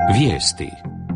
Vijesti.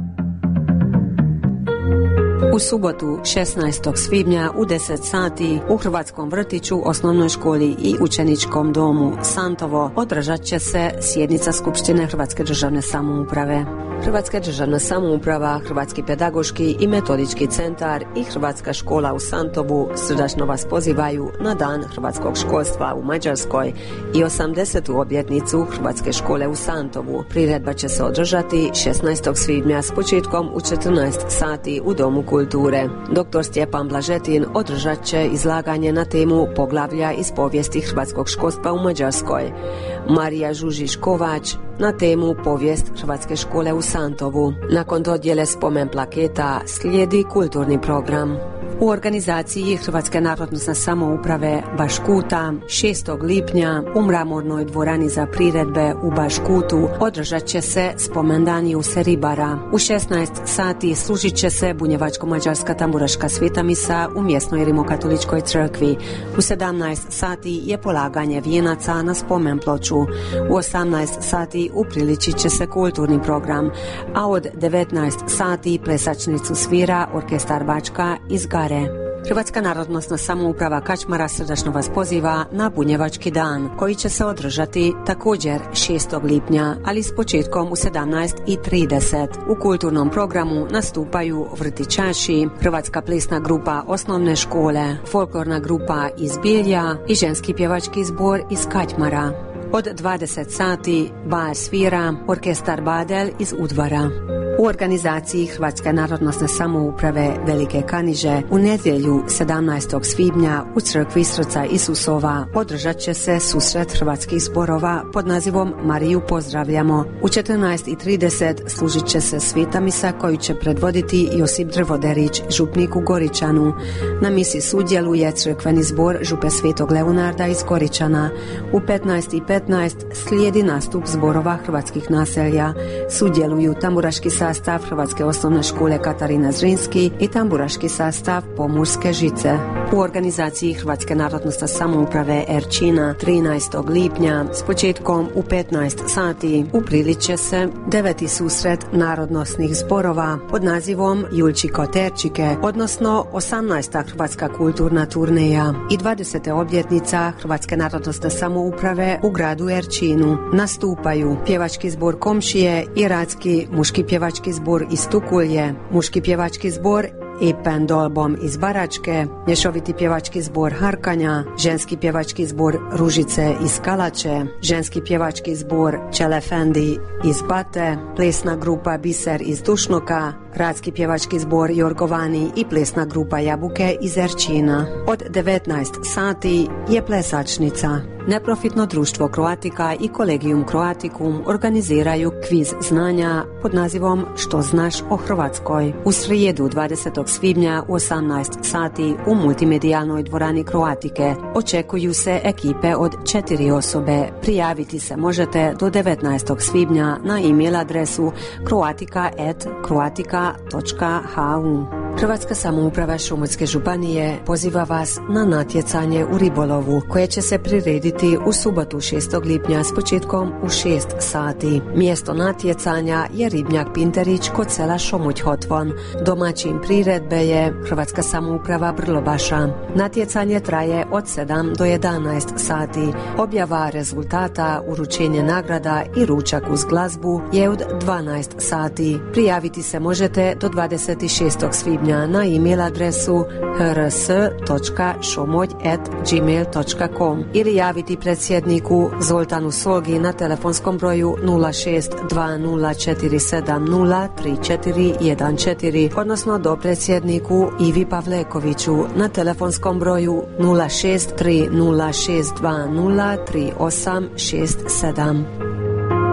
U subotu 16. svibnja u 10 sati u Hrvatskom vrtiću, osnovnoj školi i učeničkom domu Santovo održat će se sjednica Skupštine Hrvatske državne samouprave. Hrvatska državna samouprava, Hrvatski pedagoški i metodički centar i Hrvatska škola u Santovu srdačno vas pozivaju na Dan hrvatskog školstva u Mađarskoj i 80. obljetnicu Hrvatske škole u Santovu. Priredba će se održati 16. svibnja s početkom u 14 sati u Domu kulture. Dr. Stjepan Blažetin održat će izlaganje na temu poglavlja iz povijesti hrvatskog školstva u Mađarskoj. Marija Žužić-Kovač na temu povijest Hrvatske škole u Santovu. Nakon dodjele spomen plaketa slijedi kulturni program. U organizaciji Hrvatske narodnosne samouprave Baškuta 6. lipnja u mramornoj dvorani za priredbe u Baškutu održat će se spomendan Juse Ribara. U 16 sati služit će se bunjevačko-mađarska tamburaška sveta misa u mjesnoj rimokatoličkoj crkvi. U 17 sati je polaganje vijenaca na spomen ploču. U 18 sati upriličit će se kulturni program, a od 19 sati plesačnicu svira orkestar Bačka iz Gare. Hrvatska narodnosna samouprava Kačmara srdačno vas poziva na Bunjevački dan, koji će se održati također 6. lipnja, ali s početkom u 17:30. U kulturnom programu nastupaju vrtićaši, Hrvatska plesna grupa osnovne škole, folklorna grupa iz Bilja i ženski pjevački zbor iz Kačmara. Od 20 sati bar svira orkestar Badel iz Udvara. U organizaciji Hrvatske narodnosne samouprave Velike Kaniže u nedjelju 17. svibnja u crkvi Srca Isusova održat će se susret hrvatskih zborova pod nazivom Mariju pozdravljamo. U 14:30 služit će se sveta misa koju će predvoditi Josip Drvoderić, župnik u Goričanu. Na misi sudjeluje crkveni zbor Župe Svetog Leonarda iz Goričana. U 15:15 slijedi nastup zborova hrvatskih naselja. Sudjeluju tamburaški sastav Hrvatske osnovne škole Katarina Zrinski i tamburaški sastav Pomurske žice. U organizaciji Hrvatske narodnosne samouprave Erčina 13. lipnja s početkom u 15 sati upriliče se 9. susret narodnosnih zborova pod nazivom Julči Koterčike, odnosno 18. Hrvatska kulturna turneja i 20. obljetnica Hrvatske narodnosne samouprave u gradu Erčinu. Nastupaju pjevački zbor Komšije i Radski muški pjevački zbor iz Tukulje, muški pjevački zbor Ipen Dolbom iz Baračke, mješoviti pjevački zbor Harkanja, ženski pjevački zbor Ružice iz Kalače, ženski pjevački zbor Čelefendi iz Bate, plesna grupa Biser iz Dušnoka, gradski pjevački zbor Jorgovani i plesna grupa Jabuke iz Erčina. Od 19 sati je plesačnica. Neprofitno društvo Croatica i Collegium Croaticum organiziraju kviz znanja pod nazivom Što znaš o Hrvatskoj. U srijedu 20. svibnja u 18 sati u multimedijalnoj dvorani Croatike očekuju se ekipe od 4 osobe. Prijaviti se možete do 19. svibnja na e-mail adresu croatica@croatica.hu. Hrvatska samouprava Šumarske županije poziva vas na natjecanje u ribolovu koje će se prirediti u subotu 6. lipnja s početkom u 6 sati. Mjesto natjecanja je ribnjak Pinterić kod sela Šomuć-Hotvon. Domaćin priredbe je Hrvatska samouprava Brlobaša. Natjecanje traje od 7 do 11 sati. Objava rezultata, uručenje nagrada i ručak uz glazbu je od 12 sati. Prijaviti se možete do 26. svibnja na e-mail adresu hrs.šomolj@gmail.com ili javiti predsjedniku Zoltanu Slogi na telefonskom broju 0620470314, odnosno do predsjedniku Ivi Pavlekoviću na telefonskom broju 063062033867.